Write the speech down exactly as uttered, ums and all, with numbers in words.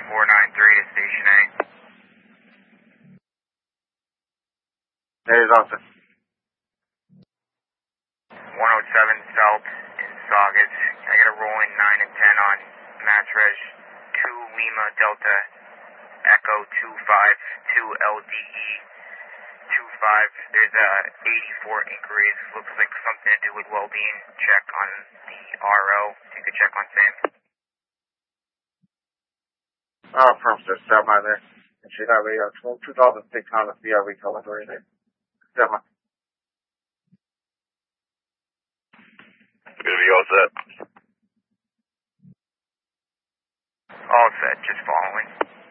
four nine three to Station A. There's officer. one oh seven South in Saugus. I got a rolling nine and ten on Mass Res two Lima Delta Echo two five two L D E two five. There's a eighty-four inquiries. Looks like something to do with well-being. Check on the R O. You could check on Sam. Oh, from the semi there. And she got a uh, two thousand six Honda C R V color right there. Semi. Gonna be all set. All set, just following.